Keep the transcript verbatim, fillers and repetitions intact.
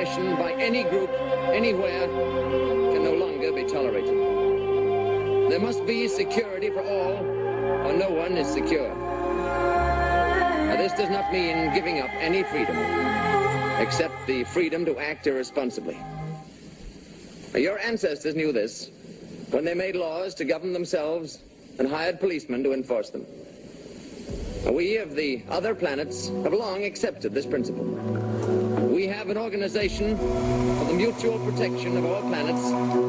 aggression by any group, anywhere, can no longer be tolerated. There must be security for all, or no one is secure. Now, this does not mean giving up any freedom, except the freedom to act irresponsibly. Now, your ancestors knew this when they made laws to govern themselves and hired policemen to enforce them. We of the other planets have long accepted this principle. We have an organization for the mutual protection of all planets